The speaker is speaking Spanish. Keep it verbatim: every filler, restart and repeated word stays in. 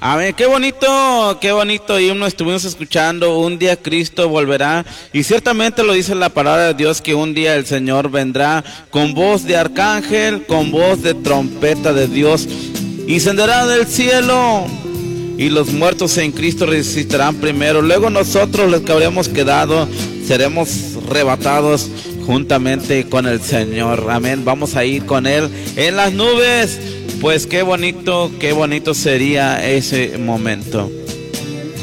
A ver, qué bonito, qué bonito himno estuvimos escuchando. Un día Cristo volverá, y ciertamente lo dice la palabra de Dios, que un día el Señor vendrá con voz de arcángel, con voz de trompeta de Dios, y descenderá del cielo, y los muertos en Cristo resucitarán primero. Luego nosotros, los que habremos quedado, seremos arrebatados juntamente con el Señor. Amén. Vamos a ir con Él en las nubes. Pues qué bonito, qué bonito sería ese momento.